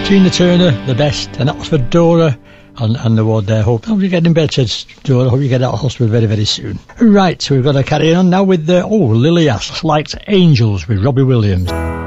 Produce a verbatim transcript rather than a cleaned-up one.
Tina Turner, the best, and that was for Dora and, and the ward there. Hope, hope you're getting better, Dora. Hope you get out of hospital very, very soon. Right, so we've got to carry on now with the, oh, Lily Asks Likes Angels with Robbie Williams.